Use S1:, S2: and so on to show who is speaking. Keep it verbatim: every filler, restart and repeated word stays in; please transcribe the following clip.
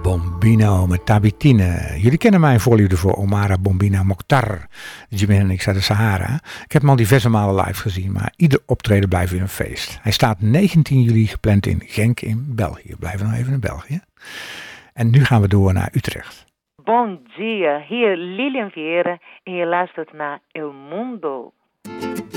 S1: Bombino met Tabitine. Jullie kennen mijn voorliefde voor Omara Bombina Mokhtar, Jimi X uit de Sahara. Ik heb hem al diverse malen live gezien, maar ieder optreden blijft weer een feest. Hij staat negentien juli gepland in Genk in België. We blijven nog even in België. En nu gaan we door naar Utrecht.
S2: Bom dia, hier Lilian Vieira en je luistert naar El Mundo.